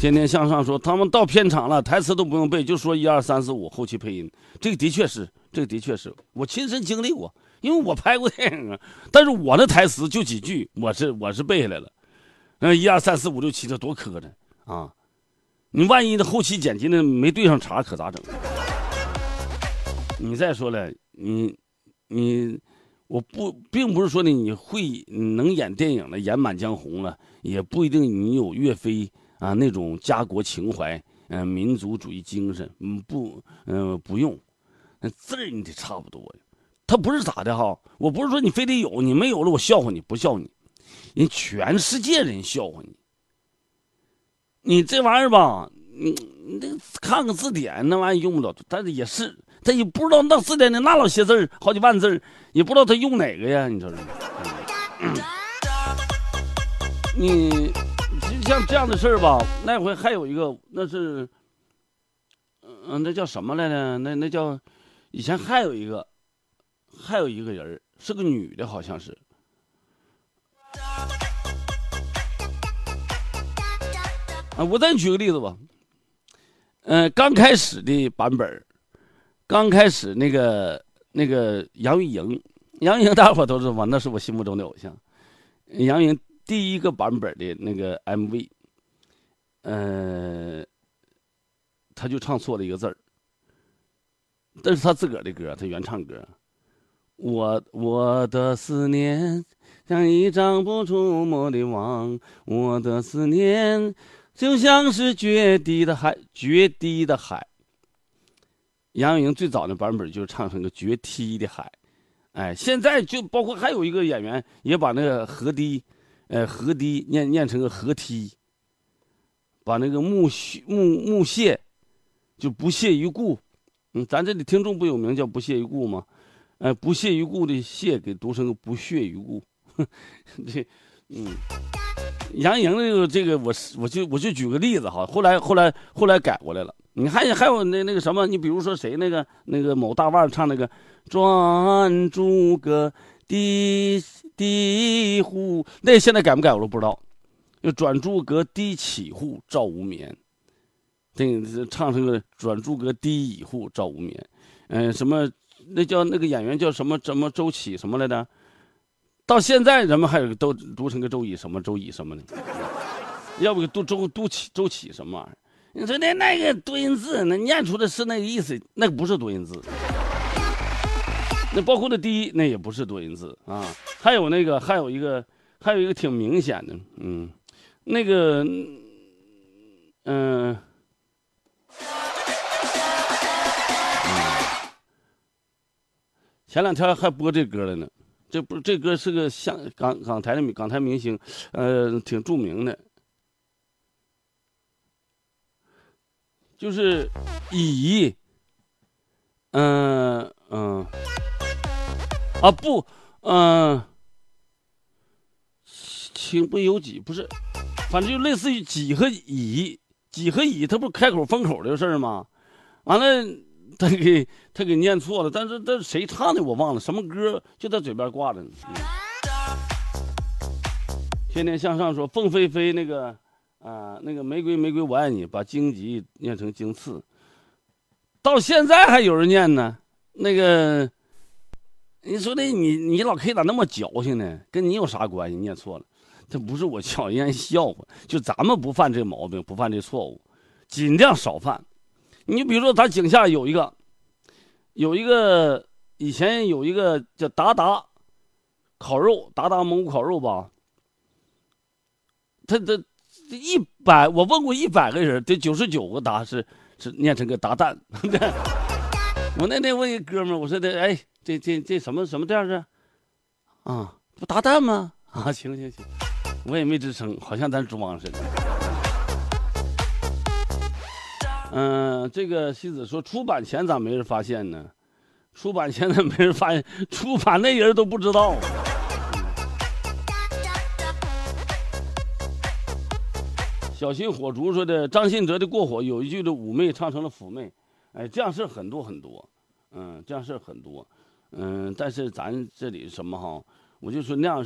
天天向上说他们到片场了，台词都不用背，就说1、2、3、4、5，后期配音。这个的确是我亲身经历过，因为我拍过电影啊。但是我的台词就几句，我是背下来了。1、2、3、4、5、6、7，这多磕碜啊！你万一的后期剪辑呢没对上茬，可咋整？你再说了，并不是说你能演电影了，演《满江红》了，也不一定你有岳飞啊那种家国情怀，民族主义精神，不用，那字儿你得差不多呀。他不是咋的哈，我不是说你非得有，你没有了我笑话你，不笑你，人全世界人笑话你。你这玩意儿吧，你看个字典，那玩意儿用不了，但是也是。他也不知道那字典的那老些字儿，好几万字儿，也不知道他用哪个呀？你说是？你就像这样的事儿吧，那回还有一个，那是，那叫什么来着？那叫，以前还有一个人是个女的，好像是。我再举个例子吧。刚开始的版本。刚开始那个杨钰莹大伙都知道，那是我心目中的偶像。杨钰莹第一个版本的那个 MV， 他就唱错了一个字儿，但是他自个儿的歌，他原唱歌。我的思念像一张不触摸的网，我的思念就像是决堤的海。杨钰莹最早的版本就是唱成个决堤的海，现在就包括还有一个演员也把那个河堤念成个河堤，把那个木屑就不屑一顾，咱这里听众不有名叫不屑一顾吗？不屑一顾的屑给读成个不屑一顾，这杨钰莹这个我就举个例子哈，后来改过来了。你还有那个什么，你比如说谁那个某大腕唱那个转朱阁低户，那现在改不改我都不知道。就转朱阁低绮户照无眠，这唱成个转朱阁低绮户照无眠。什么那叫那个演员叫什么周启什么来着？到现在人们还有都读成个周乙什么的，要不读周启什么玩意儿？你说那个多音字，那念出的是那个意思，那个不是多音字。那包括那第一，那也不是多音字啊。还有一个挺明显的，那个，前两天还播这歌了呢。这歌是个港台明星，挺著名的。就是乙，情不由己，不是，反正就类似于己和乙，他不是开口封口的事儿吗？完了，他给念错了，但是谁唱的我忘了，什么歌就在嘴边挂着呢。天天向上说凤飞飞那个。那个玫瑰我爱你，把荆棘念成荆刺，到现在还有人念呢。那个，你说的你老 K 咋那么矫情呢？跟你有啥关系？念错了，这不是我巧言笑话，就咱们不犯这毛病，不犯这错误，尽量少犯。你比如说，咱井下有一个以前有一个叫达达烤肉，达达蒙古烤肉吧，他我问过100个人，得99个答是念成个达旦。我那天问一哥们儿，我说的，这什么这样是？啊，不达旦吗？啊，行，我也没吱声，好像咱装似的。这个西子说出版前咋没人发现呢？出版前咋没人发现？出版那人都不知道。小心火烛说的张信哲的过火有一句的妩媚唱成了妩媚，这样事很多，这样事很多，但是咱这里什么哈，我就说那样。